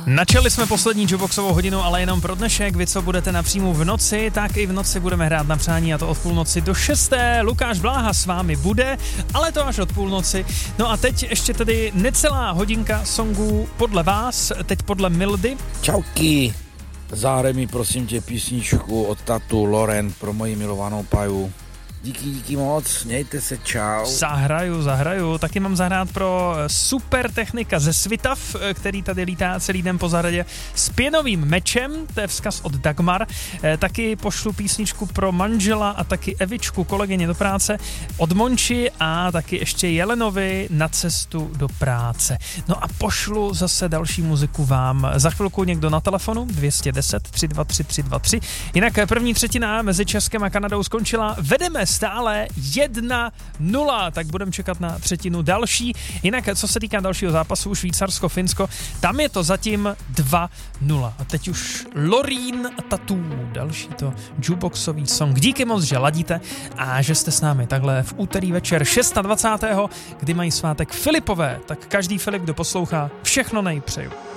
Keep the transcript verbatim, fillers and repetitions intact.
Načali jsme poslední Juboxovou hodinu, ale jenom pro dnešek. Vy, co budete na příjmu v noci, tak i v noci budeme hrát na přání, a to od půlnoci do šesté. Lukáš Bláha s vámi bude, ale to až od půlnoci. No a teď ještě tedy necelá hodinka songů podle vás, teď podle Mildy. Čauky, zahraj mi prosím tě písničku od Tatu Loren pro moji milovanou Paju. Díky, díky moc, mějte se, čau. Zahraju, zahraju. Taky mám zahrát pro super technika ze Svitav, který tady lítá celý den po zahradě s pěnovým mečem, to je vzkaz od Dagmar. Taky pošlu písničku pro manžela a taky Evičku, kolegyně do práce, od Monči a taky ještě Jelenovi na cestu do práce. No a pošlu zase další muziku vám. Za chvilku někdo na telefonu dvě stě deset tři dva tři tři dva tři. Jinak první třetina mezi Českem a Kanadou skončila. Vedeme stále jedna nula, tak budeme čekat na třetinu další. Jinak, co se týká dalšího zápasu, Švýcarsko-Finsko, tam je to zatím dva nula. A teď už Lorín a Tatu, další to jukeboxový song. Díky moc, že ladíte a že jste s námi takhle v úterý večer dvacátého šestého kdy mají svátek Filipové. Tak každý Filip, kdo poslouchá, všechno nejpřeju.